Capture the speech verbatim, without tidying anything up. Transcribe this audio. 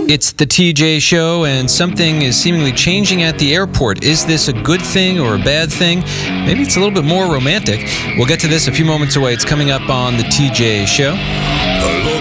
It's the T J Show, and something is seemingly changing at the airport. Is this a good thing or a bad thing? Maybe it's a little bit more romantic. We'll get to this a few moments away. It's coming up on the T J Show.